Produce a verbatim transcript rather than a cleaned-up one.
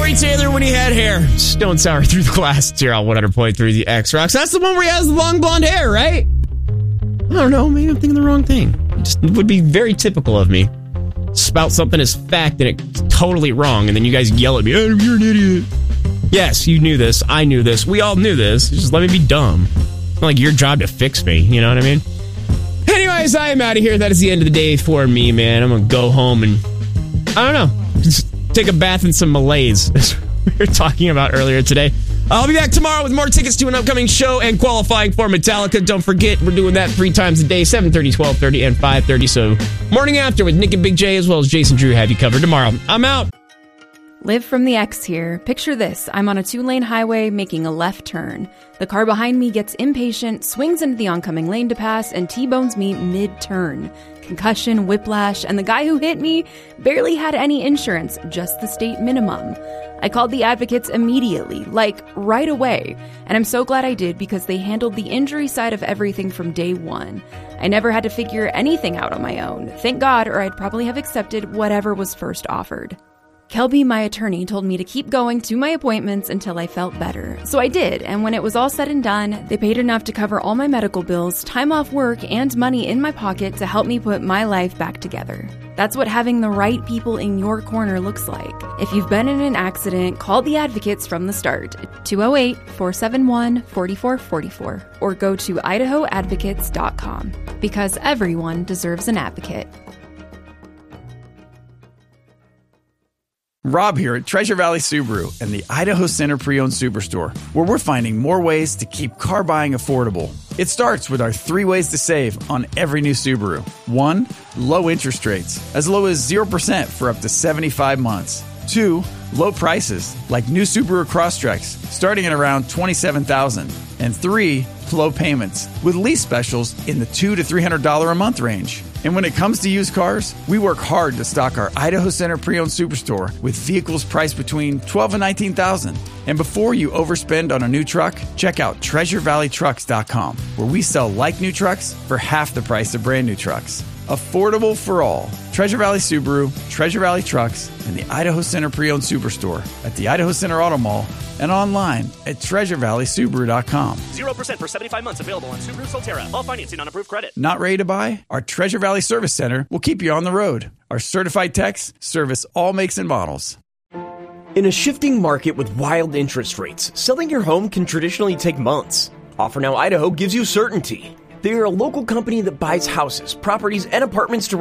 Corey Taylor when he had hair. Stone Sour through the glass. It's here on one hundred point three The X-Rocks. That's the one where he has the long blonde hair, right? I don't know. Maybe I'm thinking the wrong thing. It just would be very typical of me. Spout something as fact and it's totally wrong, and then you guys yell at me, oh, you're an idiot. Yes, you knew this. I knew this. We all knew this. Just let me be dumb. It's not like your job to fix me. You know what I mean? Anyways, I am out of here. That is the end of the day for me, man. I'm going to go home and, I don't know, just take a bath in some malaise, as we were talking about earlier today. I'll be back tomorrow with more tickets to an upcoming show and qualifying for Metallica. Don't forget, we're doing that three times a day, seven thirty, twelve thirty, and five thirty. So morning after with Nick and Big J, as well as Jason Drew, have you covered tomorrow. I'm out. Live from the X here. Picture this. I'm on a two-lane highway making a left turn. The car behind me gets impatient, swings into the oncoming lane to pass, and T-bones me mid-turn. Concussion, whiplash, and the guy who hit me barely had any insurance, just the state minimum. I called the advocates immediately, like right away, and I'm so glad I did because they handled the injury side of everything from day one. I never had to figure anything out on my own, thank God, or I'd probably have accepted whatever was first offered. Kelby, my attorney, told me to keep going to my appointments until I felt better. So I did, and when it was all said and done, they paid enough to cover all my medical bills, time off work, and money in my pocket to help me put my life back together. That's what having the right people in your corner looks like. If you've been in an accident, call the advocates from the start, two oh eight, four seven one, four four four four, or go to idaho advocates dot com, because everyone deserves an advocate. Rob here at Treasure Valley Subaru and the Idaho Center Pre-Owned Superstore, where we're finding more ways to keep car buying affordable. It starts with our three ways to save on every new Subaru. One, low interest rates, as low as zero percent for up to seventy-five months. Two, low prices, like new Subaru Crosstreks, starting at around twenty-seven thousand dollars. And three, low payments, with lease specials in the two hundred to three hundred dollars a month range. And when it comes to used cars, we work hard to stock our Idaho Center Pre-Owned Superstore with vehicles priced between twelve thousand and nineteen thousand dollars. And before you overspend on a new truck, check out treasure valley trucks dot com, where we sell like new trucks for half the price of brand new trucks. Affordable for all. Treasure Valley Subaru, Treasure Valley Trucks, and the Idaho Center Pre-Owned Superstore at the Idaho Center Auto Mall and online at treasure valley subaru dot com. zero percent for seventy-five months available on Subaru Solterra. All financing on approved credit. Not ready to buy? Our Treasure Valley Service Center will keep you on the road. Our certified techs service all makes and models. In a shifting market with wild interest rates, selling your home can traditionally take months. Offer Now Idaho gives you certainty. They are a local company that buys houses, properties, and apartments to